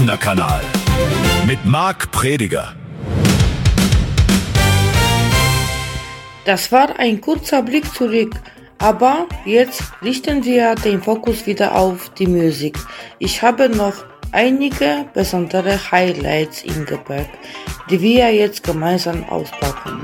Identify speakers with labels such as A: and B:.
A: Schaffner-Kanal mit Marc Prediger.
B: Das war ein kurzer Blick zurück, aber jetzt richten wir den Fokus wieder auf die Musik. Ich habe noch einige besondere Highlights im Gepäck, die wir jetzt gemeinsam auspacken.